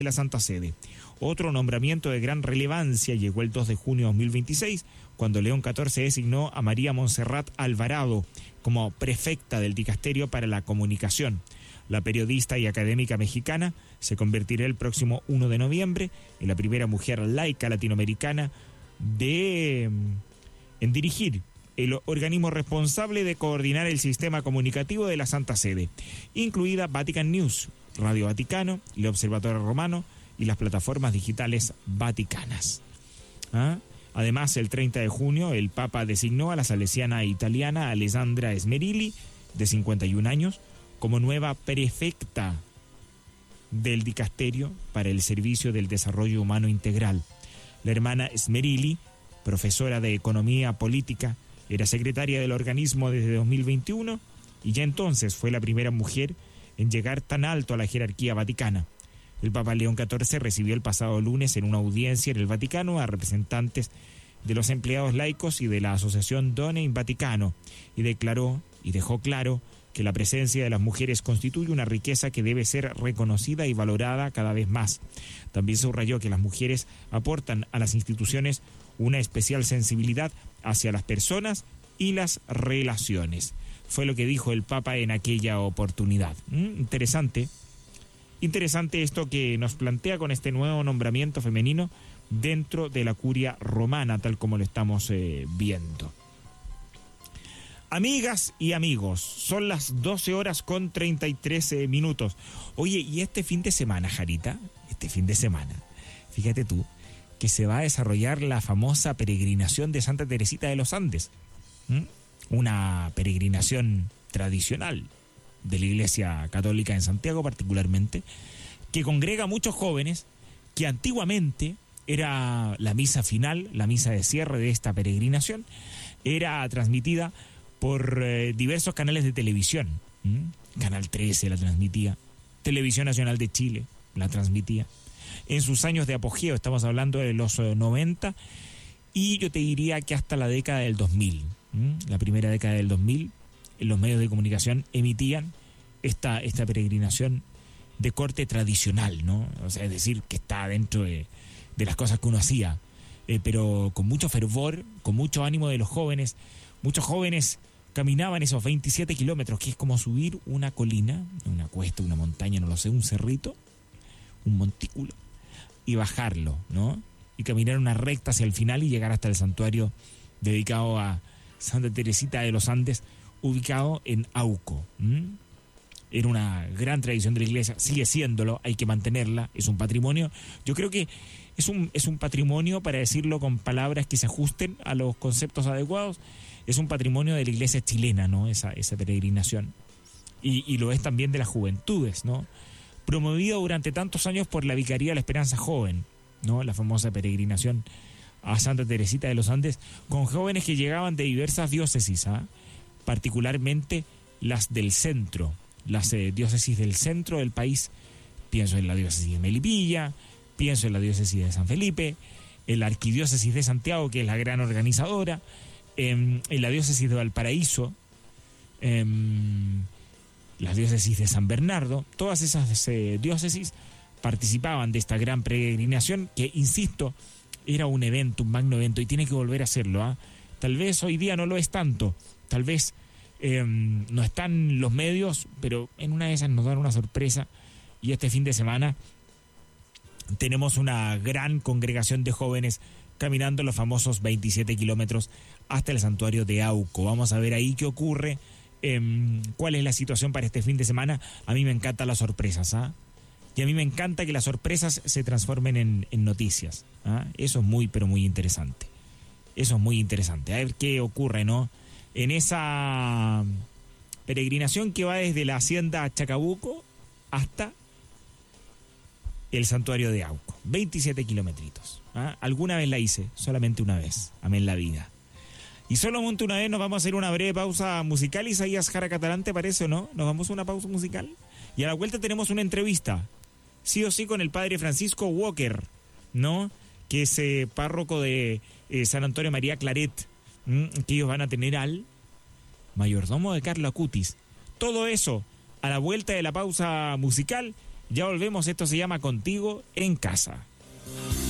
de la Santa Sede. Otro nombramiento de gran relevancia llegó el 2 de junio de 2026, cuando León XIV designó a María Montserrat Alvarado como prefecta del Dicasterio para la Comunicación. La periodista y académica mexicana se convertirá el próximo 1 de noviembre en la primera mujer laica latinoamericana en dirigir el organismo responsable de coordinar el sistema comunicativo de la Santa Sede, incluida Vatican News, Radio Vaticano, el Observatorio Romano y las plataformas digitales vaticanas. Además, el 30 de junio, el Papa designó a la salesiana italiana Alessandra Smerilli, de 51 años, como nueva prefecta del Dicasterio para el Servicio del Desarrollo Humano Integral. La hermana Smerilli, profesora de Economía Política, era secretaria del organismo desde 2021 y ya entonces fue la primera mujer en llegar tan alto a la jerarquía vaticana. El Papa León XIV recibió el pasado lunes en una audiencia en el Vaticano a representantes de los empleados laicos y de la asociación Done in Vaticano y dejó claro que la presencia de las mujeres constituye una riqueza que debe ser reconocida y valorada cada vez más. También subrayó que las mujeres aportan a las instituciones una especial sensibilidad hacia las personas y las relaciones. Fue lo que dijo el Papa en aquella oportunidad. Interesante esto que nos plantea con este nuevo nombramiento femenino dentro de la curia romana, tal como lo estamos viendo. Amigas y amigos, son las 12:33. Oye, y este fin de semana, Jarita, fíjate tú, que se va a desarrollar la famosa peregrinación de Santa Teresita de los Andes. Una peregrinación tradicional de la Iglesia Católica en Santiago particularmente, que congrega a muchos jóvenes, que antiguamente era la misa final, la misa de cierre de esta peregrinación, era transmitida por diversos canales de televisión. Canal 13 la transmitía, Televisión Nacional de Chile la transmitía. En sus años de apogeo, estamos hablando de los 90, y yo te diría que hasta la década del 2000, la primera década del 2000, en los medios de comunicación emitían esta peregrinación de corte tradicional, ¿no? O sea, es decir, que está dentro de las cosas que uno hacía, pero con mucho fervor, con mucho ánimo de los jóvenes. Muchos jóvenes caminaban esos 27 kilómetros, que es como subir una colina, una cuesta, una montaña, no lo sé, un cerrito, un montículo, y bajarlo, ¿no? Y caminar una recta hacia el final y llegar hasta el santuario dedicado a Santa Teresita de los Andes, ubicado en Auco. Era una gran tradición de la iglesia, sigue siéndolo, hay que mantenerla, es un patrimonio. Yo creo que es un patrimonio, para decirlo con palabras que se ajusten a los conceptos adecuados, es un patrimonio de la iglesia chilena, ¿no? Esa peregrinación. Y lo es también de las juventudes, ¿no? Promovido durante tantos años por la Vicaría de la Esperanza Joven, ¿no? La famosa peregrinación a Santa Teresita de los Andes, con jóvenes que llegaban de diversas diócesis, particularmente las del centro, las diócesis del centro del país. Pienso en la diócesis de Melipilla, pienso en la diócesis de San Felipe, en la arquidiócesis de Santiago, que es la gran organizadora, en la diócesis de Valparaíso, las diócesis de San Bernardo. Todas esas diócesis participaban de esta gran peregrinación que, insisto, era un evento, un magno evento, y tiene que volver a hacerlo. Tal vez hoy día no lo es tanto, tal vez no están los medios, pero en una de esas nos dan una sorpresa, y este fin de semana tenemos una gran congregación de jóvenes caminando los famosos 27 kilómetros hasta el santuario de Auco. Vamos a ver ahí qué ocurre, cuál es la situación para este fin de semana. A mí me encantan las sorpresas, y a mí me encanta que las sorpresas se transformen en noticias. Eso es muy, pero muy interesante. Eso es muy interesante. A ver qué ocurre, ¿no? En esa peregrinación que va desde la hacienda Chacabuco hasta el santuario de Auco. 27 kilometritos. Alguna vez la hice, solamente una vez. Amén la vida. Y solamente una vez nos vamos a hacer una breve pausa musical. Isaías Jara Catalán, ¿te parece o no? Nos vamos a una pausa musical. Y a la vuelta tenemos una entrevista, sí o sí, con el padre Francisco Walker, ¿no? Que es párroco de San Antonio María Claret, que ellos van a tener al mayordomo de Carlo Acutis. Todo eso a la vuelta de la pausa musical Ya volvemos, esto se llama Contigo en Casa.